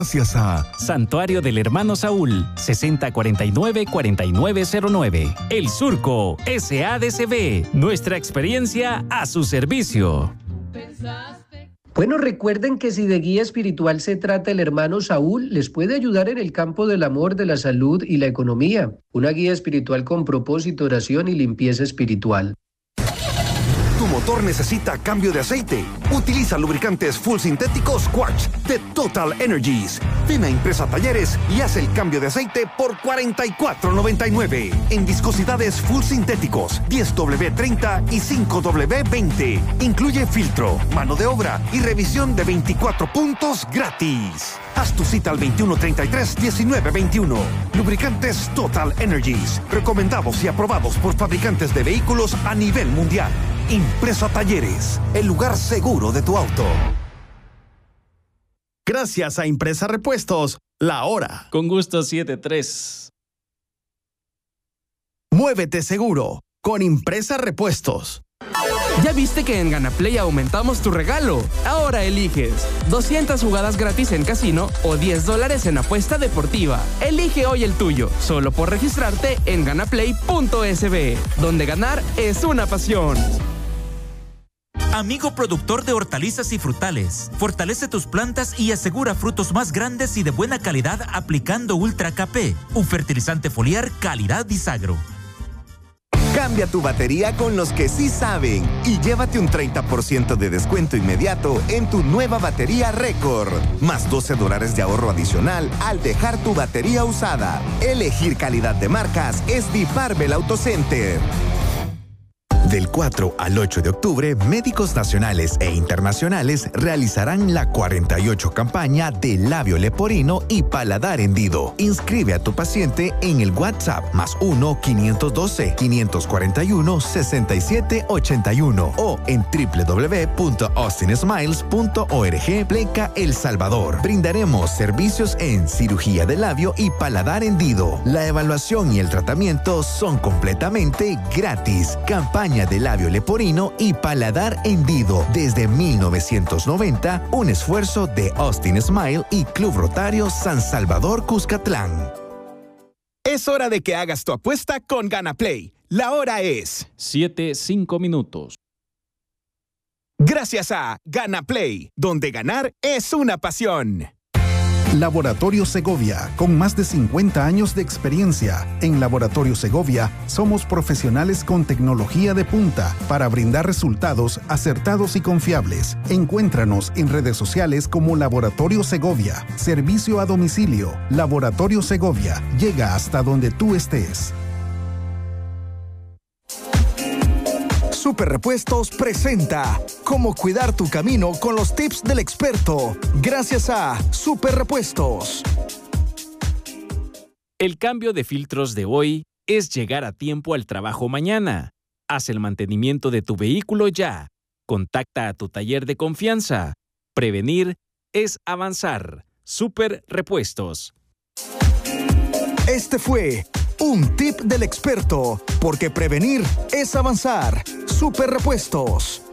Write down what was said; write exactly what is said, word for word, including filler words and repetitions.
Gracias a Santuario del Hermano Saúl, sesenta cuarenta y nueve cuarenta y nueve cero nueve. El Surco, S A D C B, nuestra experiencia a su servicio. Bueno, recuerden que si de guía espiritual se trata el hermano Saúl, les puede ayudar en el campo del amor, de la salud y la economía. Una guía espiritual con propósito, oración y limpieza espiritual. Tu motor necesita cambio de aceite. Utiliza lubricantes full sintéticos Quartz de Total Energies. Ven a Impresa Talleres y haz el cambio de aceite por cuarenta y cuatro noventa y nueve. En viscosidades full sintéticos diez W treinta y cinco W veinte. Incluye filtro, mano de obra y revisión de veinticuatro puntos gratis. Haz tu cita al veintiuno treinta y tres diecinueve veintiuno. Lubricantes Total Energies. Recomendados y aprobados por fabricantes de vehículos a nivel mundial. Impresa Talleres, el lugar seguro de tu auto. Gracias a Impresa Repuestos, la hora. Con gusto, siete tres. Muévete seguro con Impresa Repuestos. ¿Ya viste que en Ganaplay aumentamos tu regalo? Ahora eliges doscientas jugadas gratis en casino o diez dólares en apuesta deportiva. Elige hoy el tuyo, solo por registrarte en ganaplay punto es be, donde ganar es una pasión. Amigo productor de hortalizas y frutales, fortalece tus plantas y asegura frutos más grandes y de buena calidad aplicando Ultra K P, un fertilizante foliar calidad Disagro. Cambia tu batería con los que sí saben y llévate un treinta por ciento de descuento inmediato en tu nueva batería Record, más doce dólares de ahorro adicional al dejar tu batería usada. Elegir calidad de marcas es Diparbel Auto Center. Del cuatro al ocho de octubre, médicos nacionales e internacionales realizarán la cuarenta y ocho campaña de labio leporino y paladar hendido. Inscribe a tu paciente en el WhatsApp más uno quinientos doce, quinientos cuarenta y uno, sesenta y siete ochenta y uno o en doble u doble u doble u punto austin smiles punto org pleca El Salvador. Brindaremos servicios en cirugía de labio y paladar hendido. La evaluación y el tratamiento son completamente gratis. Campaña de labio leporino y paladar hendido desde mil novecientos noventa, un esfuerzo de Austin Smile y Club Rotario San Salvador Cuscatlán. Es hora de que hagas tu apuesta con Ganaplay. La hora es siete cinco minutos. Gracias a Ganaplay, donde ganar es una pasión. Laboratorio Segovia, con más de cincuenta años de experiencia. En Laboratorio Segovia somos profesionales con tecnología de punta para brindar resultados acertados y confiables. Encuéntranos en redes sociales como Laboratorio Segovia. Servicio a domicilio. Laboratorio Segovia. Llega hasta donde tú estés. Super Repuestos presenta Cómo cuidar tu camino con los tips del experto. Gracias a Super Repuestos. El cambio de filtros de hoy es llegar a tiempo al trabajo mañana. Haz el mantenimiento de tu vehículo ya. Contacta a tu taller de confianza. Prevenir es avanzar. Super Repuestos. Este fue un tip del experto, porque prevenir es avanzar. Super Repuestos.